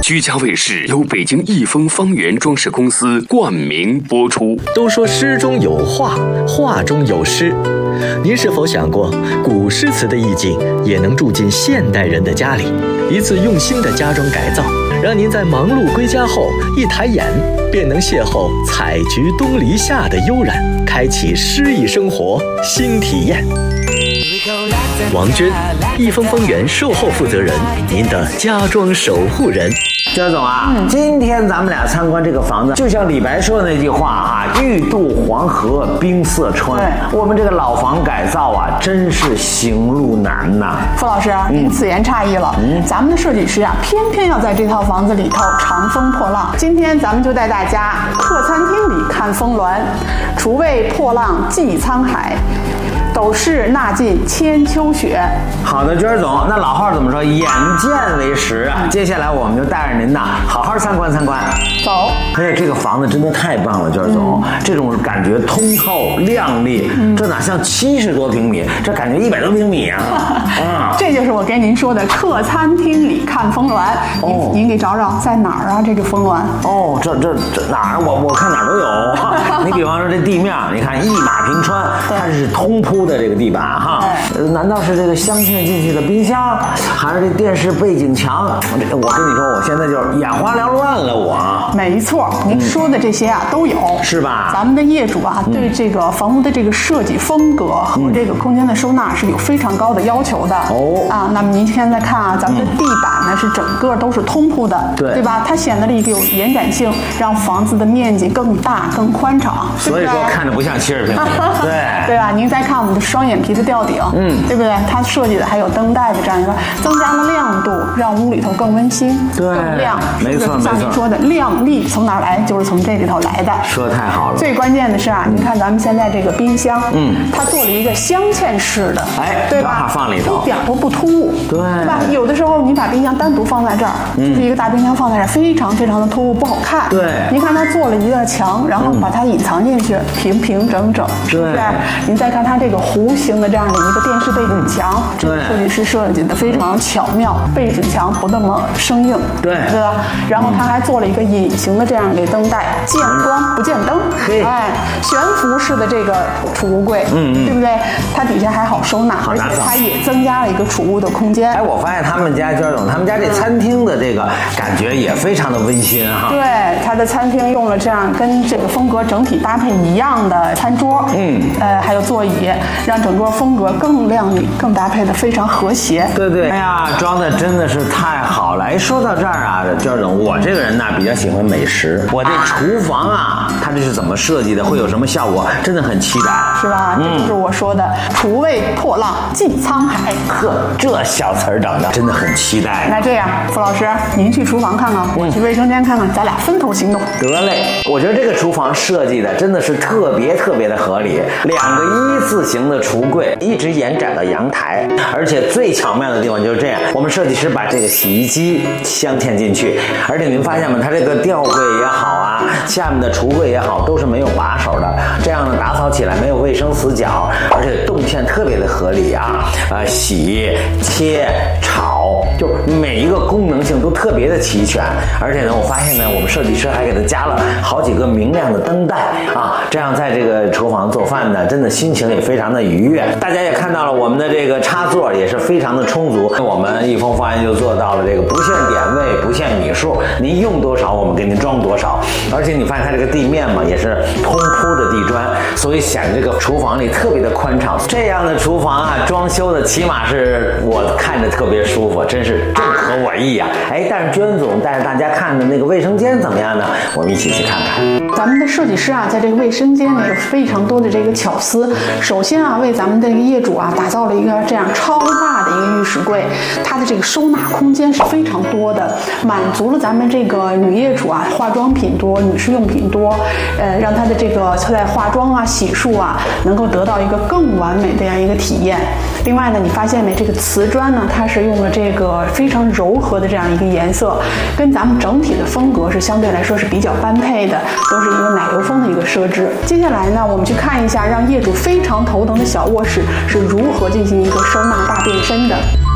居家卫视由北京益丰方圆装饰公司冠名播出。 都说诗中有画，画中有诗。您是否想过，古诗词的意境也能住进现代人的家里？一次用心的家装改造，让您在忙碌归家后一抬眼便能邂逅采菊东篱下的悠然，开启诗意生活新体验。王娟，益丰方圆售后负责人，您的家装守护人。 焦总啊，今天咱们俩参观这个房子，就像李白说的那句话啊，欲渡黄河冰塞川。我们这个老房改造啊，真是行路难呐。 傅老师，您此言差异了。咱们的设计师啊，偏偏要在这套房子里头长风破浪。今天咱们就带大家客餐厅里看峰峦，厨卫破浪济沧海。斗室纳尽千秋雪。 好的，娟总，那老话怎么说？眼见为实啊！接下来我们就带着您呐，好好参观参观。 走。 哎呀，这个房子真的太棒了，娟总，这种感觉通透亮丽，这哪像70多平米，这感觉100多平米啊！ 这就是我跟您说的客餐厅里看峰峦。您给找找在哪儿啊？这个峰峦？ 哦，这哪儿？我看哪儿都有。你比方说这地面，你看一马平川，它是通铺的这个地板哈。难道是这个镶嵌进去的冰箱，还是这电视背景墙？我跟你说，我现在就是眼花缭乱了，我。 没错，您说的这些啊都有， 是吧？ 咱们的业主啊，对这个房屋的这个设计风格和这个空间的收纳是有非常高的要求的。那么您现在看啊，咱们的地板呢是整个都是通铺的，对吧？它显得了一个有延展性，让房子的面积更大、更宽敞。 所以说看着不像70平米， 对吧？您再看我们的双眼皮的吊顶，对不对？它设计的还有灯带的这样一个，增加了亮度，让屋里头更温馨、更亮。 没错， 像您说的亮丽从哪儿来？就是从这里头来的。 说得太好了。 最关键的是啊，你看咱们现在这个冰箱，它做了一个镶嵌式的，对吧？ 放里头一点都不突兀，对吧？有的时候你把冰箱单独放在这儿，就是一个大冰箱放在这儿，非常非常的突兀，不好看。 对， 您看它做了一个墙，然后把它隐藏进去，平平整整，是不是？您再看它这个弧形的这样的一个电视背景墙，这个设计师设计的非常巧妙，背景墙不那么生硬，对吧？然后它还做了一个隐形的这样一个灯带，见光不见灯，悬浮式的这个储物柜，对不对？它底下还好收纳，而且它也增加了一个储物的空间。 我发现他们家娟总，他们家这餐厅的这个感觉也非常的温馨哈。 对，它的餐厅用了这样跟这个风格整体搭配一样的餐桌，还有座椅，让整个风格更亮丽，更搭配的非常和谐。 对，哎呀，装的真的是太好了。说到这儿啊，娟总，我这个人呢比较喜欢美食，我这厨房啊，它这是怎么设计的，会有什么效果，真的很期待， 是吧？这就是我说的厨卫破浪济沧海。 这小词儿整的真的很期待。 那这样，傅老师，您去厨房看看，我去卫生间看看，咱俩分头行动。 得嘞，我觉得这个厨房设计的真的是特别的合理，2个一字形的橱柜一直延展到阳台，而且最巧妙的地方就是这样，我们设计师把这个洗衣机镶嵌进去，而且您发现吗？它这个吊柜也好啊，下面的橱柜也好，都是没有把手的，这样呢打扫起来没有卫生死角，而且动线特别的合理啊，洗、切、炒，就每一个功能性都特别的齐全，而且呢，我发现呢，我们设计师还给它加了好几个明亮的灯带啊，这样在这个厨房做饭呢，真的心情也非常的愉悦。大家也看到了我们的这个插座也是非常的充足，我们益丰方圆就做到了这个不限点位、不限米数，您用多少我们给您装多少，而且你发现它这个地面嘛也是通铺的地砖，所以显得这个厨房里特别的宽敞。这样的厨房啊，装修的起码是我看着特别舒服，真是正合我意啊！但是娟总带着大家看的那个卫生间怎么样呢？我们一起去看看。 咱们的设计师啊，在这个卫生间呢有非常多的这个巧思。首先啊，为咱们的这个业主啊打造了一个这样超大的一个浴室柜，它的这个收纳空间是非常多的，满足了咱们这个女业主啊化妆品多、女士用品多，让她的这个在化妆啊、洗漱啊能够得到一个更完美的这样一个体验。另外呢，你发现没？这个瓷砖呢，它是用了这个非常柔和的这样一个颜色，跟咱们整体的风格是相对来说是比较般配的，都是一个奶油风的一个设置。接下来呢，我们去看一下让业主非常头疼的小卧室是如何进行一个收纳大变身的。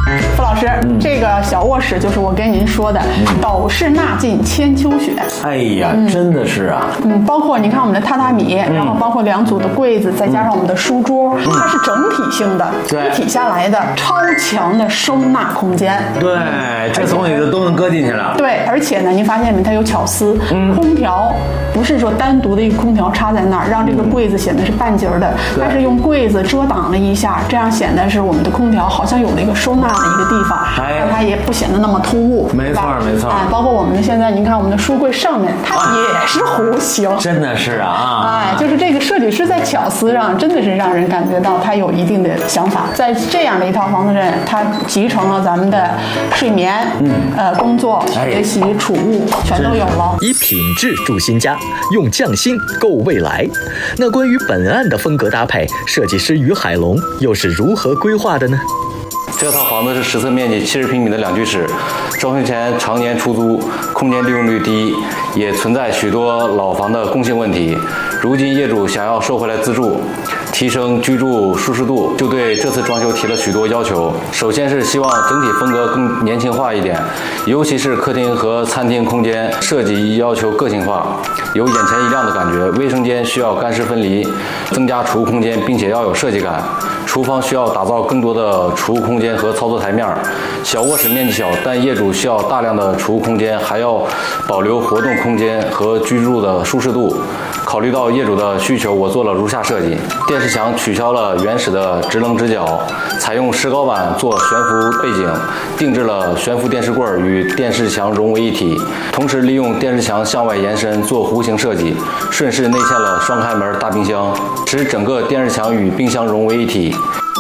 傅老师，这个小卧室就是我跟您说的斗室纳进千秋雪。 哎呀，真的是啊。 包括你看我们的榻榻米，然后包括2组的柜子，再加上我们的书桌，它是整体性的一体下来的超强的收纳空间。 对，这东西都能搁进去了。 对，而且呢，您发现没？它有巧思，空调不是说单独的一个空调插在那儿，让这个柜子显得是半截的，它是用柜子遮挡了一下，这样显得是我们的空调好像有了一个收纳的一个地方，让它也不显得那么突兀。 没错没错。 包括我们现在您看我们的书柜上面，它也是弧形。 真的是啊。 就是这个设计师在巧思上真的是让人感觉到他有一定的想法。在这样的一套房子上，它集成了咱们的睡眠、工作、学习、储物全都有了。 以品质筑新家，用匠心构未来。那关于本案的风格搭配，设计师于海龙又是如何规划的呢？ 这套房子是实测面积70平米的2居室，装修前常年出租，空间利用率低，也存在许多老房的共性问题。如今业主想要收回来自住，提升居住舒适度，就对这次装修提了许多要求。首先是希望整体风格更年轻化一点，尤其是客厅和餐厅空间设计要求个性化，有眼前一亮的感觉。卫生间需要干湿分离，增加储物空间，并且要有设计感。厨房需要打造更多的储物空间和操作台面。小卧室面积小，但业主需要大量的储物空间，还要保留活动空间和居住的舒适度。考虑到业主的需求，我做了如下设计：电视墙取消了原始的直棱直角，采用石膏板做悬浮背景，定制了悬浮电视柜与电视墙融为一体，同时利用电视墙向外延伸做弧形设计，顺势内嵌了双开门大冰箱，使整个电视墙与冰箱融为一体。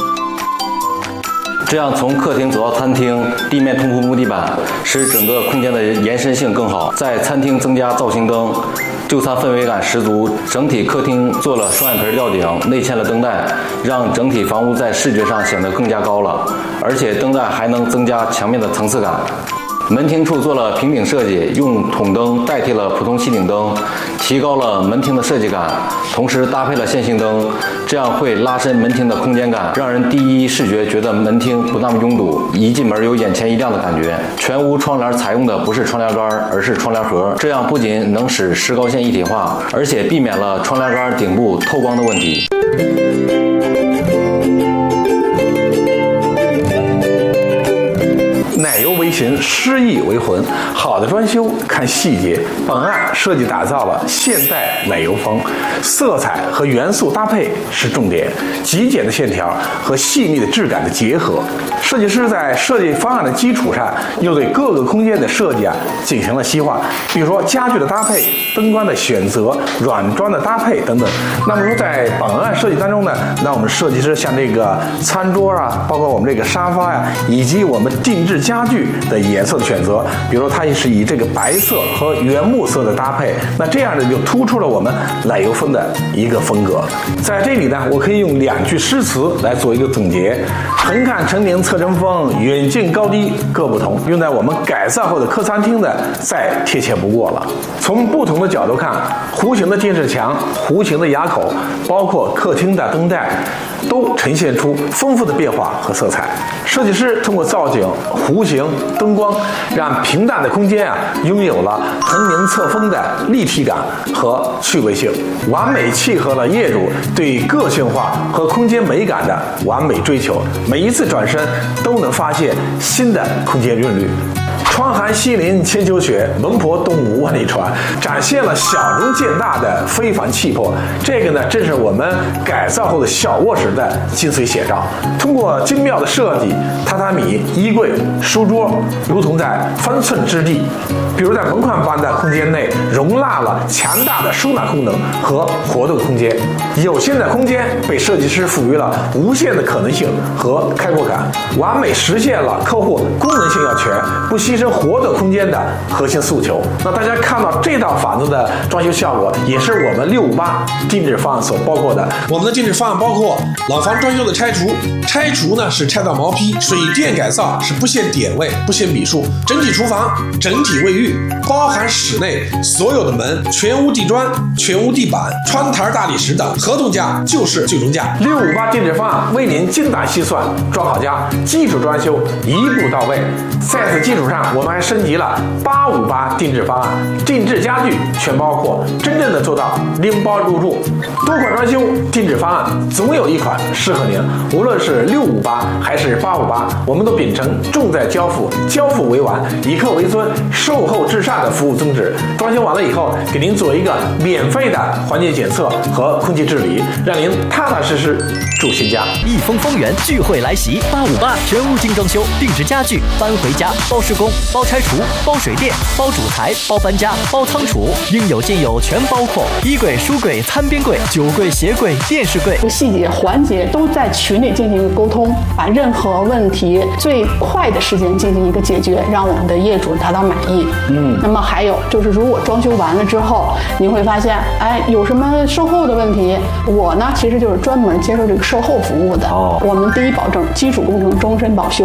这样从客厅走到餐厅，地面通铺木地板，使整个空间的延伸性更好。在餐厅增加造型灯，就餐氛围感十足。整体客厅做了双眼皮吊顶，内嵌了灯带，让整体房屋在视觉上显得更加高了，而且灯带还能增加墙面的层次感。门厅处做了平顶设计，用筒灯代替了普通吸顶灯，提高了门厅的设计感，同时搭配了线性灯，这样会拉伸门厅的空间感，让人第一视觉觉得门厅不那么拥堵，一进门有眼前一亮的感觉。全屋窗帘采用的不是窗帘杆，而是窗帘盒，这样不仅能使石膏线一体化，而且避免了窗帘杆顶部透光的问题。 奶油为形，诗意为魂。好的装修看细节。本案设计打造了现代奶油风，色彩和元素搭配是重点，极简的线条和细腻的质感的结合。设计师在设计方案的基础上，又对各个空间的设计进行了细化，比如说家具的搭配、灯光的选择、软装的搭配等等。那么说在本案设计当中呢，那我们设计师像这个餐桌包括我们这个沙发以及我们定制家具的颜色的选择，比如说它也是以这个白色和原木色的搭配，那这样呢就突出了我们奶油风的一个风格。在这里呢，我可以用2句诗词来做一个总结：横看成岭侧成峰，远近高低各不同。用在我们改造后的客餐厅呢，再贴切不过了。从不同的角度看，弧形的电视墙、弧形的牙口，包括客厅的灯带，都呈现出丰富的变化和色彩。设计师通过造景、弧形、灯光，让平淡的空间拥有了横梁侧峰的立体感和趣味性，完美契合了业主对个性化和空间美感的完美追求。每一次转身都能发现新的空间韵律。窗含西林千秋雪，门婆东吴万里船，展现了小中见大的非凡气魄。这个呢，正是我们改造后的小卧室的精髓写照。通过精妙的设计，榻榻米、衣柜、书桌如同在分寸之地，比如在门框般的空间内，容纳了强大的收纳功能和活动空间。有限的空间被设计师赋予了无限的可能性和开阔感，完美实现了客户功能性要全，不牺牲活的空间的核心诉求。那大家看到这套房子的装修效果，也是我们658定制方案所包括的。 我们的定制方案包括老房装修的拆除，拆除呢是拆到毛坯，水电改造是不限点位、不限笔数，整体厨房、整体卫浴，包含室内所有的门，全屋地砖、全屋地板、穿台大理石等，合同价就是最终价。 658定制方案为您精打细算装好家，基础装修一步到位。在此基础上，我们还升级了858定制方案，定制家具全包括，真正的做到拎包入住。多款装修定制方案，总有一款适合您。无论是658还是858，我们都秉承重在交付、交付为完、以客为尊、售后至上的服务宗旨。装修完了以后，给您做一个免费的环境检测和空气治理，让您踏踏实实住新家。 益丰丰源聚会来袭，858全屋精装修，定制家具，搬回家，包施工，包拆除，包水电，包主材，包搬家，包仓储，应有尽有，全包括。衣柜、书柜、餐边柜、酒柜、鞋柜、电视柜， 细节环节都在群里进行一个沟通，把任何问题最快的时间进行一个解决，让我们的业主达到满意。那么还有就是，如果装修完了之后，您会发现，有什么售后的问题，我呢其实就是专门接受这个售后服务的。我们第一保证基础工程终身保修。